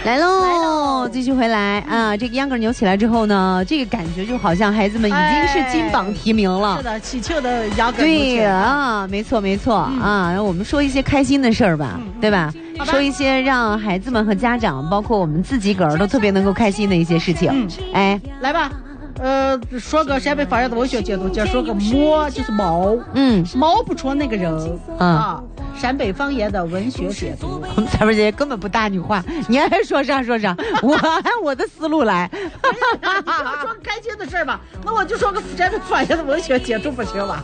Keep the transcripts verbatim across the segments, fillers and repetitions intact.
来喽，继续回来啊！这个秧歌扭起来之后呢，这个感觉就好像孩子们已经是金榜题名了。 哎、是的，喜庆的秧歌。 对啊，没错没错、嗯、啊！我们说一些开心的事儿吧、嗯，对吧？说一些让孩子们和家长，包括我们自己个儿都特别能够开心的一些事情。嗯，哎， 来吧。呃，说个陕北方言的文学解读，就说个毛就是毛，嗯，毛不出那个人、嗯、啊。陕北方言的文学解读， 我们彩妹姐根本不搭你话，你爱说啥说啥，我按我的思路来。 你要说开心的事吧，那我就说个陕北方言的文学解读不行吗？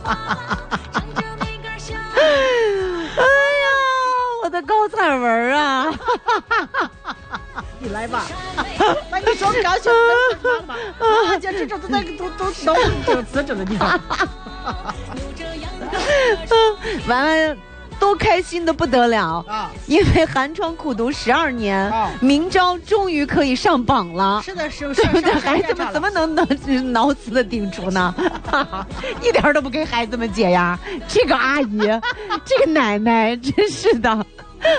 哎呀，我的高彩文啊！ 你来吧，那你说高兴的吧？啊，这这这那个都都都就辞职了，你看。 完了。都开心的不得了啊！因为寒窗苦读十二年，啊、明朝终于可以上榜了。 是的，是对不对？孩子们怎么能能脑死的顶出呢？一点都不给孩子们解压。这个阿姨，这个奶奶，真是的。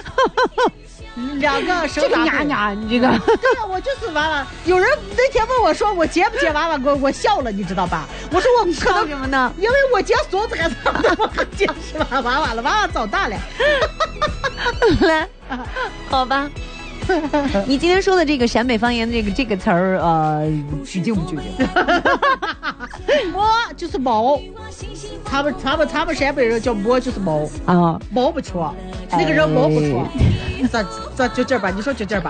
两个这个娘娘，你这个对呀，我就是完了。有人那天问我说我结不结娃娃，我我笑了，你知道吧？我说我笑什么呢？ 因为我结孙子还是我结是吧？娃娃了，娃娃长大了。 来，好吧。你今天说的这个陕北方言这个这个词儿，呃，取经不取经？ 摸就是毛，他们他们他们陕北人叫摸就是毛啊，毛不出，那个人毛不出，咋咋就这吧？你说就这吧？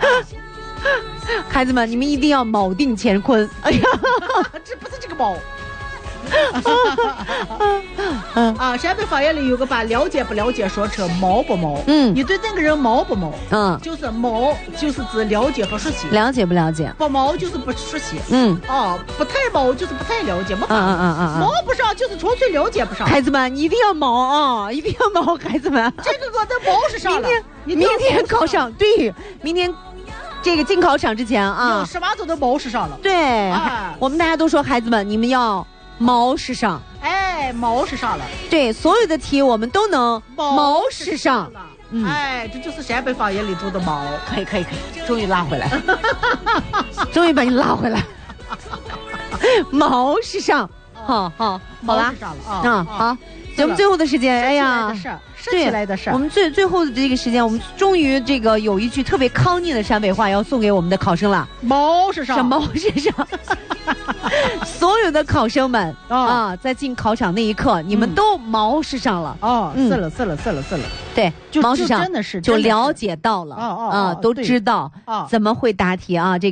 孩子们，你们一定要铆定乾坤。哎呀， 这不是这个毛。啊，陕北方言里有个把了解不了解说成毛不毛。嗯，你对那个人毛不毛？嗯，就是毛就是指了解和熟悉， 了解不了解？ 不毛就是不熟悉。嗯，哦，不太毛就是不太了解，没法。嗯嗯嗯嗯，毛不上就是纯粹了解不上。 孩子们，你一定要毛啊！一定要毛，孩子们。 这个我的毛是上了。 明天明天考上，对，明天。这个进考场之前啊， 十八走的毛是上了。 对、哎，我们大家都说孩子们，你们要毛时尚。 哎，毛时尚了。 对，所有的题我们都能毛时尚了。嗯，哎，这就是陕北方言里头的毛。 可以可以可以，终于拉回来，终于把你拉回来。毛时尚，好好好啦，嗯好。节目最后的时间，哎呀， 升起来的事儿， 我们最最后的这个时间，我们终于这个有一句特别康宁的陕北话要送给我们的考生了。 毛是上， 毛是上。所有的考生们、哦、啊，在进考场那一刻，你们都毛是上了。 哦，是了是了是了是了。 对， 就毛是上， 真的是就了解到了。哦哦啊，都知道怎么会答题啊。这